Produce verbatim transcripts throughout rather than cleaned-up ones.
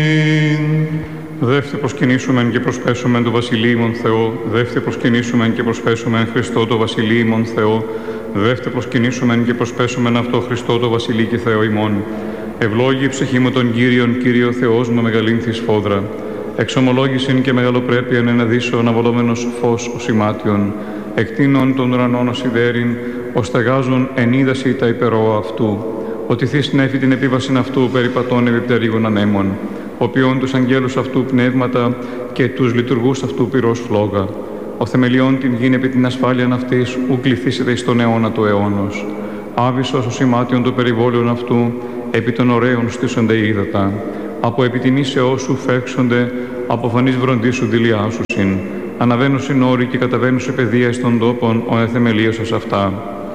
Δεύτε προσκυνήσομεν και προσπέσομεν το Βασιλείμον Θεό, δεύτε προσκυνήσομεν και προσπέσομεν Χριστό το Βασιλείμον Θεό, δεύτε προσκυνήσομεν και προσπέσομεν αυτό Χριστό το Βασιλεί και Θεό ημών. Ευλόγη η ψυχή μου των Κύριων, Κύριο Θεός μου μεγαλύνθη σφόδρα. Εξομολόγησιν και μεγαλοπρέπειαν εναδύσω αναβολόμενος φως ο σημάτιον, εκτείνων των ουρανών ο σιδέριν, ως στεγάζουν εν είδαση τα υπερόα αυτού. Ότι θείς νέφη την επίβασιν αυτού περιπατών επιπτερίγων ανέμων, οποίον τους αγγέλους αυτού πνεύματα και τους λειτουργούς αυτού πυρός φλόγα. Ο θεμελιών την γην επί την ασφάλειαν αυτής, ου κληθήσεται εις τον αιώνα του αιώνος. Άβυσσος ο σημάτιον του περιβόλιον αυτού, επί των ωραίων στήσονται ύδατα. Από επιτιμήσεώς σου φεύξονται, από φανής βροντής σου δηλιάσουσιν. Αναβαίνουσιν όροι και καταβαίνουσιν παιδεία εις των τόπων, ο εθεμελίωσας αυτά.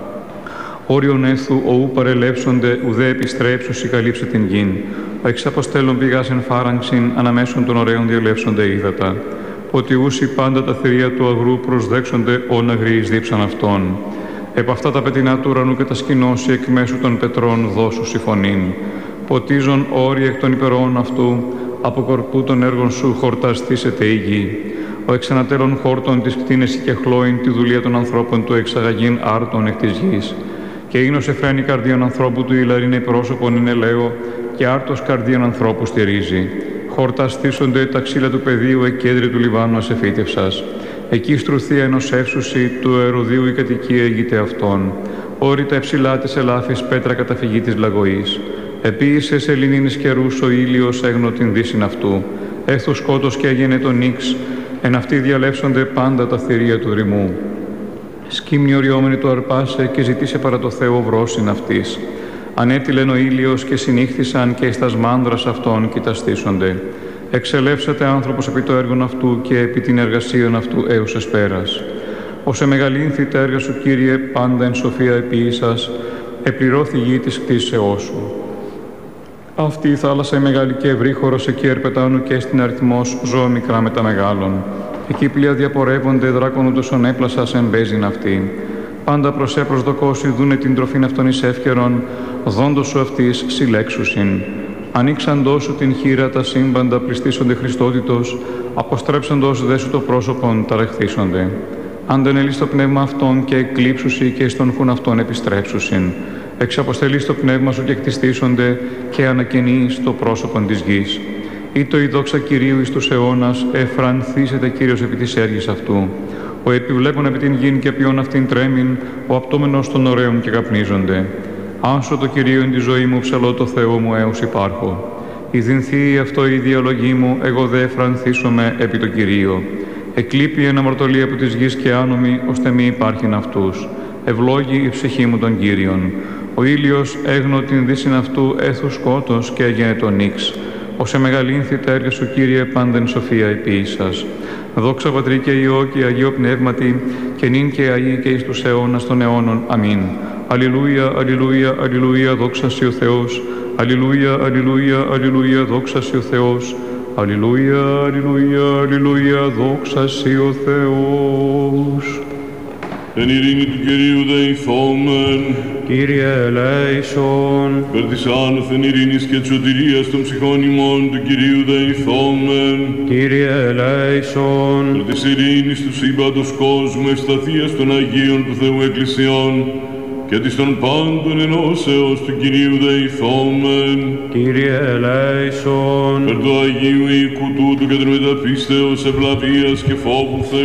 Όριον έθου, ο ου παρελεύσονται, ουδέ επιστρέψουσι καλύψε την γην. Ο εξ αποστέλων πηγάς εν φάραγξιν, αναμέσων των ωραίων διαλεύσονται ύδατα. Ότι ούσι πάντα τα θηρία του αγρού προσδέξονται, όν αγροί δίψαν αυτών. Επ' αυτά τα πετεινά του ουρανού και τα σκηνώσει εκ μέσου των πετρών δώσουσι φωνήν. Ποτίζον όροι εκ των υπερών αυτού, από κορπού των έργων σου χορταστήσεται η γη. Ο εξανατέλων χόρτων της κτίνεση και χλώην τη δουλεία των ανθρώπων του εξαγαγήν άρτων εκ της γης. Και ίνος εφραίνει καρδίαν ανθρώπου του ηλαρίνε πρόσωπον είναι λέω, και άρτος καρδίαν ανθρώπου στηρίζει. Χορταστήσονται τα ξύλα του πεδίου εκκέντρη του Λιβάνου ασεφήτευσας. Εκεί στρουθία ενός εύσουσι του αεροδίου η κατοικία αίγειται αυτών. Όρητα εψηλά της ελάφης πέτρα καταφυγή της λαγωής. Επίησε σε ελληνίνης καιρούς ο ήλιος έγνω την δύσιν αυτού. Έθου σκότος και έγενε τον νίξ, εν αυτοί διαλεύσονται πάντα τα θηρία του δρυμού. Σκύμνη οριόμενη του αρπάσε και ζητήσε παρά το Θεό βρόσιν αυτής. Ανέτειλεν ο ήλιος και συνήχθησαν και εις τας μάνδρας αυτών κοιταστήσονται. Εξελεύσατε άνθρωπος επί το έργον αυτού και επί την εργασίαν αυτού έως εσπέρας. Όσε μεγαλύνθη τα έργα σου, Κύριε, πάντα εν σοφία επίησας, επληρώθη γη της κτίσεώς σου. Αυτή η θάλασσα η μεγάλη και ευρύχωρος, εκεί ερπετάνου και στην αριθμός ζώα μικρά με τα μεγάλων. Εκεί πλοία διαπορεύονται, δράκονου τους ονέπλασας εμπέζειν αυτή. Πάντα προς έπροσδοκόσι δούνε την τροφήν αυτών εις εύκαιρον, δόντος σου αυτής συλλέξουσιν. Ανοίξαντός σου την χείρα τα σύμπαντα πληστήσονται Χριστότητος, αποστρέψαντος δε σου το πρόσωπον ταραχθήσονται. Αντενελείς το πνεύμα αυτών και εκλείψουσι και στον χουν αυτών επιστρέψουσιν. Εξαποστελείς το πνεύμα σου και εκτιστήσονται και ανακαινείς το πρόσωπον της γης. Ήτο η δόξα Κυρίου εις τους αιώνας, εφρανθήσεται Κύριος επί της έργης αυτού. Ο επιβλέπων επί την γην και ποιον αυτήν τρέμειν, ο απτόμενος των ωραίων και καπνίζονται. Άσω το Κυρίο εν τη ζωή μου, ψαλώ το Θεό μου έως υπάρχω. Ιδυνθεί αυτό η διαλογή μου, εγώ δε εφρανθήσομαι επί το Κυρίο. Εκλείπει εν αμαρτωλία από της γης και άνομη, ώστε μη υπάρχειν αυτούς. Ευλόγη η ψυχή μου των Κύριων. Ο ήλιος έγνω την δύσιν αυτού έθου σκότος και έγενε τον νίξ. Όσε μεγαλύνθη τα έργα σου, Κύριε, πάντεν σοφία επίησας. Δόξα Πατρί και Υιό και Αγίο Πνεύματι, και νυν και αεί και εις τους αιώνας των αιώνων. Αμήν. Αλληλούια, αλληλούια, αλληλούια, δόξα σοι ο Θεός. Αλληλούια, αλληλούια, αλληλούια, δόξα σοι ο Θεός. Αλληλούια, αλληλούια, αλληλούια, δόξα σοι ο Θεός. Εν ειρήνη του Κυρίου δεηθόμεν. Κύριε ελέησον. Περ της άνωθεν ειρήνης και της σωτηρίας των ψυχών ημών του Κυρίου δεηθόμεν. Κύριε ελέησον. Περ της ειρήνης του σύμπαντος κόσμου, ευσταθίας των Αγίων του Θεού Εκκλησιών και της των πάντων ενώσεως του Κυρίου δεηθόμεν. Κύριε ελέησον. Περ του Αγίου οίκου τούτου και των μεταπίστεως ευλαβίας και φόβου Θεού